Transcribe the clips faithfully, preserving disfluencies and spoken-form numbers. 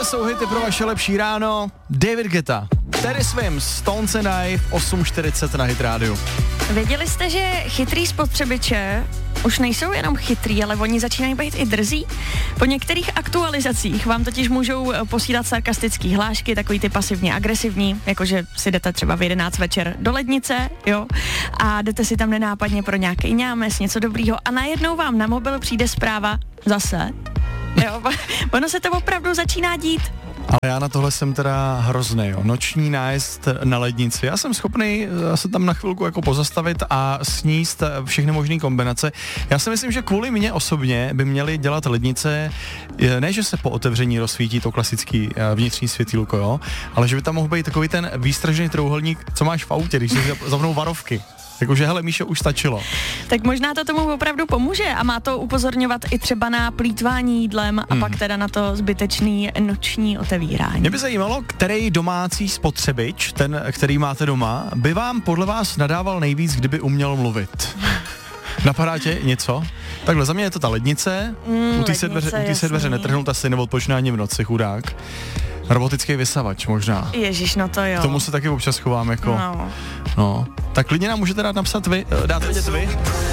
jsou hity pro vaše lepší ráno. David Guetta, Teddy Swims, Stones and I v osm čtyřicet na Hit rádiu. Věděli jste, že chytrý spotřebiče už nejsou jenom chytrý, ale oni začínají být i drzí? Po některých aktualizacích vám totiž můžou posílat sarkastický hlášky, takový ty pasivně agresivní, jakože si jdete třeba v jedenáct večer do lednice, jo, a jdete si tam nenápadně pro nějaký ňámes, něco dobrýho a najednou vám na mobil přijde zpráva zase. Jo, ono se to opravdu začíná dít. Ale já na tohle jsem teda hrozný, jo. Noční nájezd na lednici. Já jsem schopný se tam na chvilku jako pozastavit a sníst všechny možné kombinace. Já si myslím, že kvůli mně osobně by měli dělat lednice, ne, že se po otevření rozsvítí to klasický vnitřní světýlko, jo, ale že by tam mohl být takový ten výstražný trouhelník, co máš v autě, když si zavnou varovky. Jakože, hele, Míšo, už stačilo. Tak možná to tomu opravdu pomůže a má to upozorňovat i třeba na plýtvání jídlem a hmm. pak teda na to zbytečný noční otevírání. Mě by zajímalo, který domácí spotřebič, ten, který máte doma, by vám podle vás nadával nejvíc, kdyby uměl mluvit. Napadá tě něco? Takhle, za mě je to ta lednice, mm, u té se dveře, se dveře netrhnout asi neodpočne ani v noci, chudák. Robotický vysavač možná. Ježiš, no to jo. K tomu se taky občas chovám jako, no. no. Tak klidně nám můžete dát napsat vy, dát vědět vy.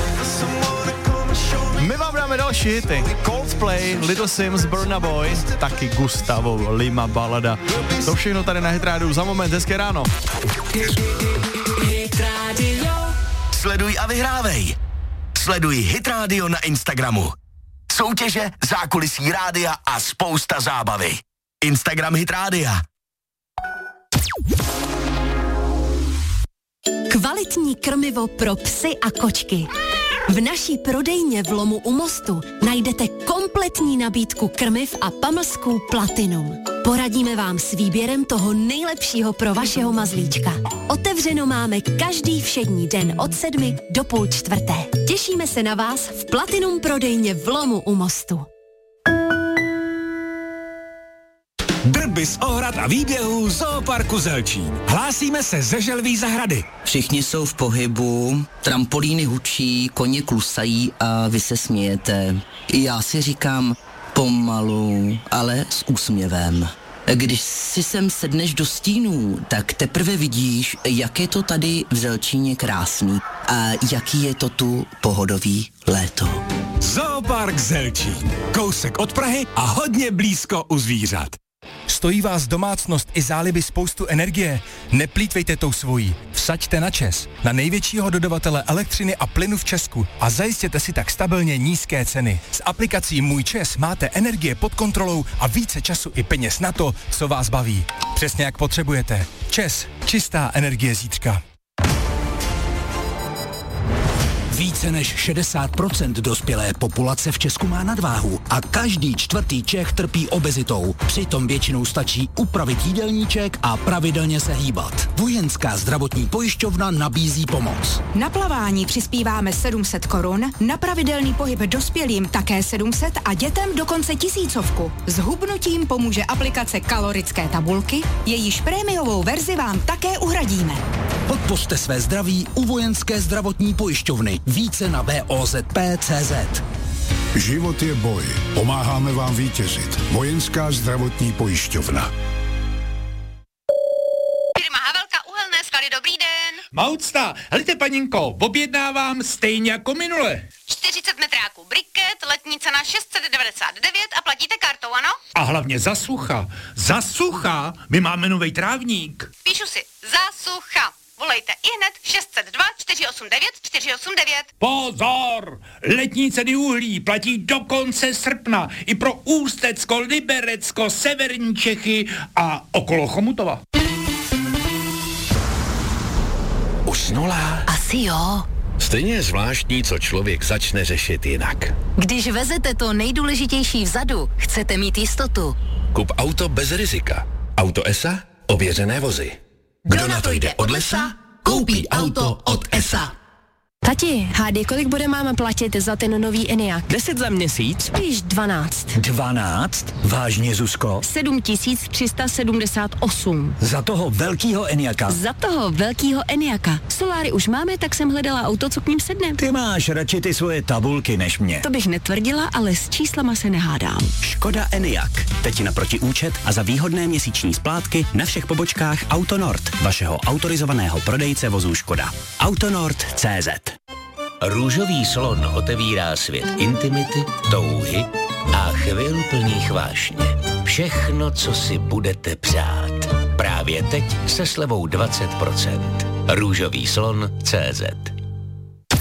My vám dáme další hity. Coldplay, Little Sims, Burna Boy, taky Gustavo Lima balada. To všechno tady na Hit rádiu. Za moment, hezké ráno. Sleduj a vyhrávej. Sleduj Hit Radio na Instagramu. Soutěže, zákulisí rádia a spousta zábavy. Instagram Hit Rádia. Kvalitní krmivo pro psy a kočky. V naší prodejně v Lomu u Mostu najdete kompletní nabídku krmiv a pamlsků Platinum. Poradíme vám s výběrem toho nejlepšího pro vašeho mazlíčka. Otevřeno máme každý všední den od sedmi do půl čtvrté. Těšíme se na vás v Platinum prodejně v Lomu u Mostu. Drby z ohrad a výběhů Zooparku Zelčín. Hlásíme se ze Želví zahrady. Všichni jsou v pohybu, trampolíny hučí, koně klusají a vy se smějete. Já si říkám pomalu, ale s úsměvem. Když si sem sedneš do stínů, tak teprve vidíš, jak je to tady v Zelčíně krásný a jaký je to tu pohodový léto. Zoopark Zelčín. Kousek od Prahy a hodně blízko u zvířat. Stojí vás domácnost i záliby spoustu energie? Neplýtvejte tou svojí. Vsaďte na ČEZ, na největšího dodavatele elektřiny a plynu v Česku a zajistěte si tak stabilně nízké ceny. S aplikací Můj ČEZ máte energie pod kontrolou a více času i peněz na to, co vás baví. Přesně jak potřebujete. ČEZ. Čistá energie zítřka. Více než šedesát procent dospělé populace v Česku má nadváhu a každý čtvrtý Čech trpí obezitou. Přitom většinou stačí upravit jídelníček a pravidelně se hýbat. Vojenská zdravotní pojišťovna nabízí pomoc. Na plavání přispíváme sedm set korun, na pravidelný pohyb dospělým také sedm set a dětem dokonce tisícovku. S hubnutím pomůže aplikace kalorické tabulky, jejíž prémiovou verzi vám také uhradíme. Podpořte své zdraví u Vojenské zdravotní pojišťovny. Více na V O Z P tečka cé zet. Život je boj. Pomáháme vám vítězit. Vojenská zdravotní pojišťovna. Firma Havelka Uhelné skaly, dobrý den. Maucta, helejte paninko, objednávám stejně jako minule. čtyřicet metráků briket, letní cena šest set devadesát devět a platíte kartou, ano? A hlavně za sucha. Za sucha? My máme novej trávník. Píšu si, za sucha. Volejte ihned šest set dva čtyři osm devět čtyři osm devět. Pozor! Letní ceny uhlí platí do konce srpna i pro Ústecko, Liberecko, severní Čechy a okolo Chomutova. Usnula? Asi jo. Stejně je zvláštní, co člověk začne řešit jinak. Když vezete to nejdůležitější vzadu, chcete mít jistotu. Kup auto bez rizika. Auto E S A, ověřené vozy. Kdo na to jde od lesa, koupí auto od E S A. Tati, hádej, kolik bude máma platit za ten nový Enyaq? Deset za měsíc? Spíš dvanáct. Dvanáct? Vážně, Zuzko? sedm tisíc tři sta sedmdesát osm. Za toho velkýho Enyaqa? Za toho velkýho Enyaka. Soláry už máme, tak jsem hledala auto, co k ním sedne. Ty máš radši ty svoje tabulky než mě. To bych netvrdila, ale s číslama se nehádám. Škoda Enyaq. Teď na protiúčet a za výhodné měsíční splátky na všech pobočkách Autonord, vašeho autorizovaného prodejce vozů Škoda. Autonord tečka cé zet. Růžový slon otevírá svět intimity, touhy a chvil plných vášně. Všechno, co si budete přát. Právě teď se slevou dvacet procent. Růžový slon tečka cé zet.